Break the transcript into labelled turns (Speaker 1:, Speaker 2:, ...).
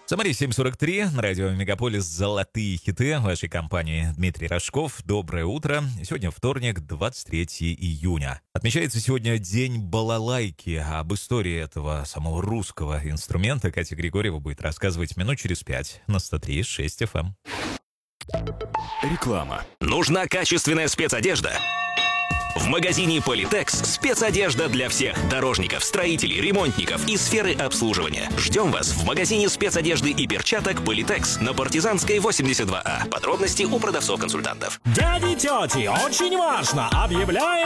Speaker 1: Самаре 7:43, на радио Мегаполис «Золотые хиты» вашей компании Дмитрий Рожков. Доброе утро. Сегодня вторник, 23 июня. Отмечается сегодня День балалайки. Об истории этого самого русского инструмента Катя Григорьева будет рассказывать минут через 5 на 103.6 FM.
Speaker 2: Реклама. Нужна качественная спецодежда? В магазине Polytex спецодежда для всех дорожников, строителей, ремонтников и сферы обслуживания. Ждем вас в магазине спецодежды и перчаток Polytex на Партизанской 82А. Подробности у продавцов-консультантов.
Speaker 3: Дяди, тети, очень важно! Объявляем